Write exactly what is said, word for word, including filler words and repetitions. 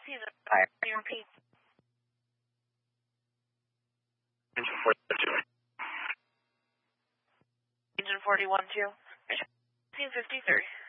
Season fire. Can you repeat? Engine forty-one two. Engine forty-one two. Scene fifty-three.